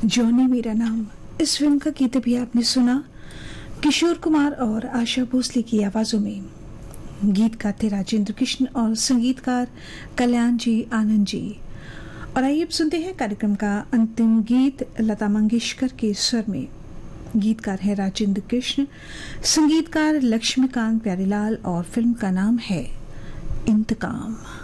Johnny मेरा नाम, इस फिल्म का गीत भी आपने सुना किशोर कुमार और आशा भोसले की आवाजों में। गीत गाते राजेंद्र कृष्ण और संगीतकार कल्याण जी आनंद जी। और आइए अब सुनते हैं कार्यक्रम का अंतिम गीत लता मंगेशकर के स्वर में। गीतकार है राजेंद्र कृष्ण, संगीतकार लक्ष्मीकांत प्यारेलाल और फिल्म का नाम है इंतकाम।